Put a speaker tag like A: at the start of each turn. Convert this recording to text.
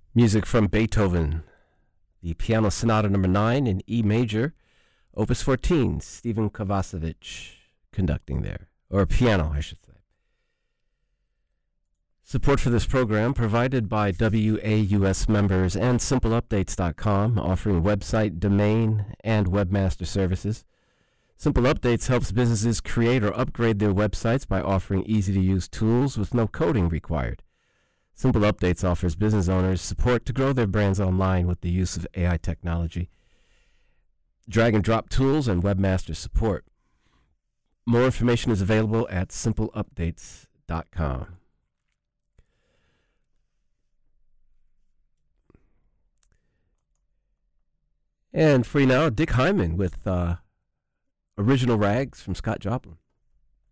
A: Music from Beethoven, the Piano Sonata Number 9 in E major, Opus 14, Stephen Kovacevic conducting there, or piano, I should say. Support for this program provided by WAUS members and SimpleUpdates.com, offering website, domain, and webmaster services. Simple Updates helps businesses create or upgrade their websites by offering easy-to-use tools with no coding required. Simple Updates offers business owners support to grow their brands online with the use of AI technology, drag-and-drop tools, and webmaster support. More information is available at SimpleUpdates.com. And for you now, Dick Hyman with Original Rags from Scott Joplin.